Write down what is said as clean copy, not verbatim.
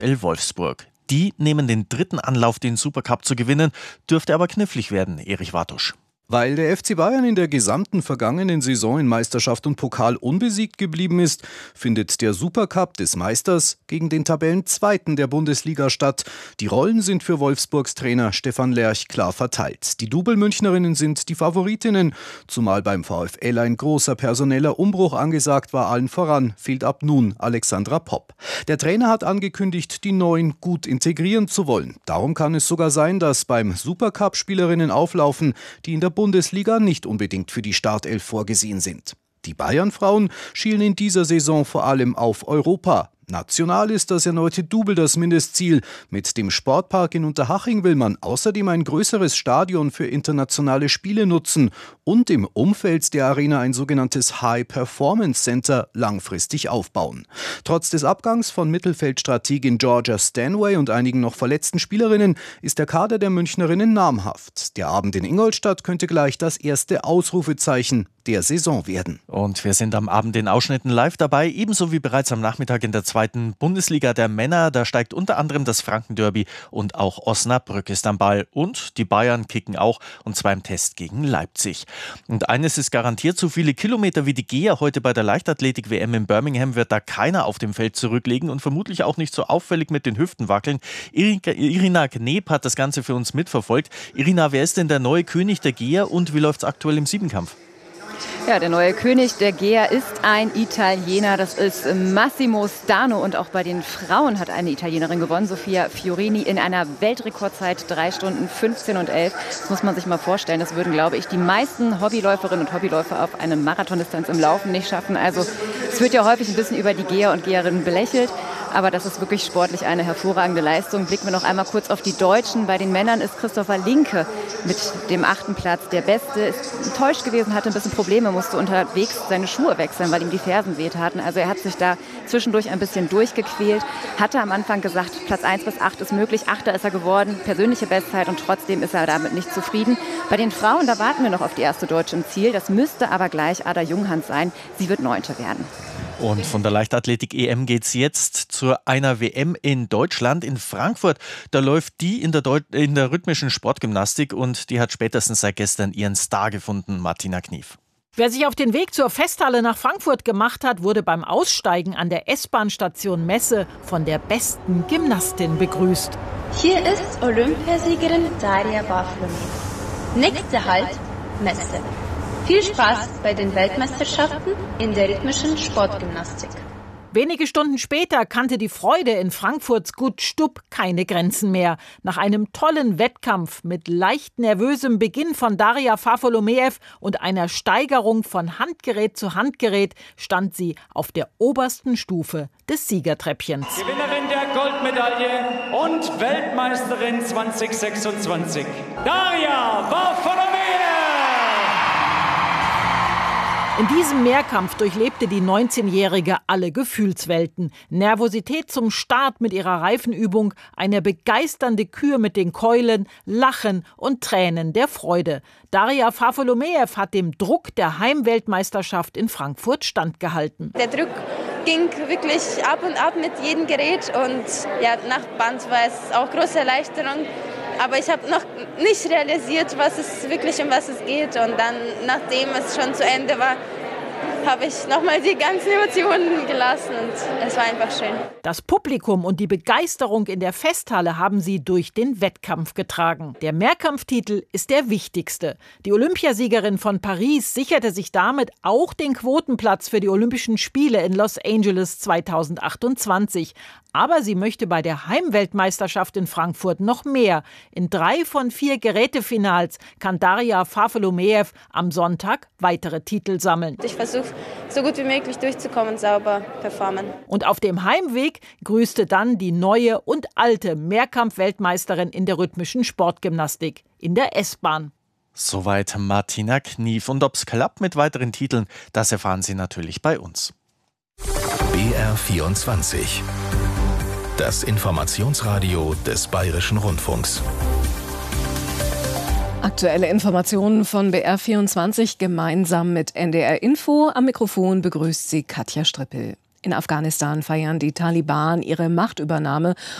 VfL Wolfsburg. Die nehmen den dritten Anlauf, den Supercup zu gewinnen, dürfte aber knifflig werden, Erich Wartusch. Weil der FC Bayern in der gesamten vergangenen Saison in Meisterschaft und Pokal unbesiegt geblieben ist, findet der Supercup des Meisters gegen den Tabellenzweiten der Bundesliga statt. Die Rollen sind für Wolfsburgs Trainer Stefan Lerch klar verteilt. Die Double-Münchnerinnen sind die Favoritinnen, zumal beim VfL ein großer personeller Umbruch angesagt war. Allen voran fehlt ab nun Alexandra Popp. Der Trainer hat angekündigt, die Neuen gut integrieren zu wollen. Darum kann es sogar sein, dass beim Supercup Spielerinnen auflaufen, die in der Bundesliga nicht unbedingt für die Startelf vorgesehen sind. Die Bayern-Frauen schielen in dieser Saison vor allem auf Europa. National ist das erneute Double das Mindestziel. Mit dem Sportpark in Unterhaching will man außerdem ein größeres Stadion für internationale Spiele nutzen und im Umfeld der Arena ein sogenanntes High-Performance-Center langfristig aufbauen. Trotz des Abgangs von Mittelfeldstrategin Georgia Stanway und einigen noch verletzten Spielerinnen ist der Kader der Münchnerinnen namhaft. Der Abend in Ingolstadt könnte gleich das erste Ausrufezeichen der Saison werden. Und wir sind am Abend in Ausschnitten live dabei, ebenso wie bereits am Nachmittag in der zweiten Bundesliga der Männer. Da steigt unter anderem das Franken-Derby und auch Osnabrück ist am Ball. Und die Bayern kicken auch, und zwar im Test gegen Leipzig. Und eines ist garantiert, so viele Kilometer wie die Geher heute bei der Leichtathletik-WM in Birmingham wird da keiner auf dem Feld zurücklegen und vermutlich auch nicht so auffällig mit den Hüften wackeln. Irina Kneb hat das Ganze für uns mitverfolgt. Irina, wer ist denn der neue König der Geher und wie läuft es aktuell im Siebenkampf? Ja, der neue König der Geher ist ein Italiener, das ist Massimo Stano, und auch bei den Frauen hat eine Italienerin gewonnen, Sofia Fiorini, in einer Weltrekordzeit 3 Stunden 15 und 11. Das muss man sich mal vorstellen, das würden, glaube ich, die meisten Hobbyläuferinnen und Hobbyläufer auf eine Marathondistanz im Laufen nicht schaffen. Also es wird ja häufig ein bisschen über die Geher und Geherinnen belächelt, aber das ist wirklich sportlich eine hervorragende Leistung. Blicken wir noch einmal kurz auf die Deutschen. Bei den Männern ist Christopher Linke mit dem 8. Platz der Beste. Ist enttäuscht gewesen, hatte ein bisschen Probleme, musste unterwegs seine Schuhe wechseln, weil ihm die Fersen wehtaten. Also er hat sich da zwischendurch ein bisschen durchgequält. Hatte am Anfang gesagt, Platz 1 bis 8 ist möglich. 8. ist er geworden, persönliche Bestzeit, und trotzdem ist er damit nicht zufrieden. Bei den Frauen, da warten wir noch auf die erste Deutsche im Ziel. Das müsste aber gleich Ada Junghans sein. Sie wird 9. werden. Und von der Leichtathletik-EM geht es jetzt zu einer WM in Deutschland, in Frankfurt. Da läuft die in der rhythmischen Sportgymnastik und die hat spätestens seit gestern ihren Star gefunden, Martina Knief. Wer sich auf den Weg zur Festhalle nach Frankfurt gemacht hat, wurde beim Aussteigen an der S-Bahn-Station Messe von der besten Gymnastin begrüßt. Hier ist Olympiasiegerin Daria Bartholomew. Nächster Halt, Messe. Viel Spaß bei den Weltmeisterschaften in der rhythmischen Sportgymnastik. Wenige Stunden später kannte die Freude in Frankfurts Gut Stubb keine Grenzen mehr. Nach einem tollen Wettkampf mit leicht nervösem Beginn von Daria Fafolomeev und einer Steigerung von Handgerät zu Handgerät stand sie auf der obersten Stufe des Siegertreppchens. Gewinnerin der Goldmedaille und Weltmeisterin 2026, Daria Fafolomeev! In diesem Mehrkampf durchlebte die 19-Jährige alle Gefühlswelten. Nervosität zum Start mit ihrer Reifenübung, eine begeisternde Kür mit den Keulen, Lachen und Tränen der Freude. Daria Fafolomeev hat dem Druck der Heimweltmeisterschaft in Frankfurt standgehalten. Der Druck ging wirklich ab und ab mit jedem Gerät, und ja, nach Band war es auch große Erleichterung. Aber ich habe noch nicht realisiert, um was es geht. Und dann, nachdem es schon zu Ende war, habe ich nochmal die ganzen Emotionen gelassen, und es war einfach schön. Das Publikum und die Begeisterung in der Festhalle haben sie durch den Wettkampf getragen. Der Mehrkampftitel ist der wichtigste. Die Olympiasiegerin von Paris sicherte sich damit auch den Quotenplatz für die Olympischen Spiele in Los Angeles 2028. Aber sie möchte bei der Heimweltmeisterschaft in Frankfurt noch mehr. In 3 von 4 Gerätefinals kann Daria Fafolomeev am Sonntag weitere Titel sammeln. Ich versuche, so gut wie möglich durchzukommen und sauber performen. Und auf dem Heimweg grüßte dann die neue und alte Mehrkampf-Weltmeisterin in der rhythmischen Sportgymnastik in der S-Bahn. Soweit Martina Knief. Und ob es klappt mit weiteren Titeln, das erfahren Sie natürlich bei uns. BR24. Das Informationsradio des Bayerischen Rundfunks. Aktuelle Informationen von BR24 gemeinsam mit NDR Info. Am Mikrofon begrüßt sie Katja Strippel. In Afghanistan feiern die Taliban ihre Machtübernahme